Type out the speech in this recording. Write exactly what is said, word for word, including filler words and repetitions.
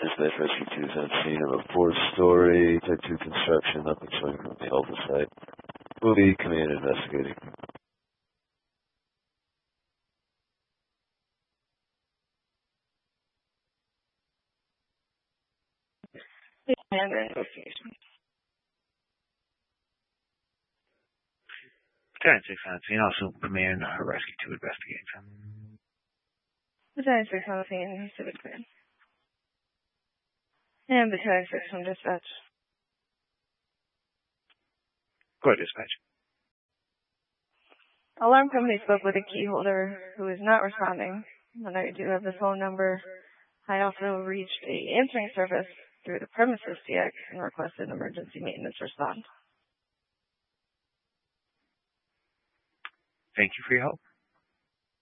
Dispatch Rescue two is on scene of a four-story Type two construction up and showing from the Alpha site. Will be command investigating. Commander investigation. Lieutenant six on scene, also command Rescue two investigates. Lieutenant six on the scene, Civic Command. And Lieutenant six from dispatch. Go ahead, dispatch. Alarm company spoke with a key holder who is not responding. And I do have the phone number. I also reached a answering service through the premises C X and requested emergency maintenance response. Thank you for your help.